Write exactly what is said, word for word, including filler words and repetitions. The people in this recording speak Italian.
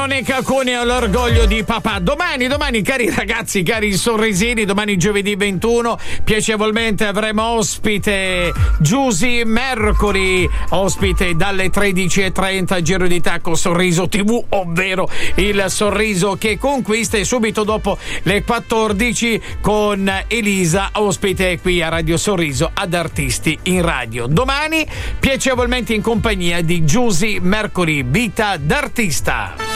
Monica Cuneo, l'orgoglio di papà. Domani, domani, cari ragazzi, cari sorrisini, domani giovedì ventuno, piacevolmente avremo ospite Giusy Mercury, ospite dalle tredici e trenta, Giro di Tacco Sorriso tivù, ovvero il sorriso che conquista, e subito dopo le quattordici con Elisa, ospite qui a Radio Sorriso ad Artisti in Radio. Domani piacevolmente in compagnia di Giusy Mercury, vita d'artista.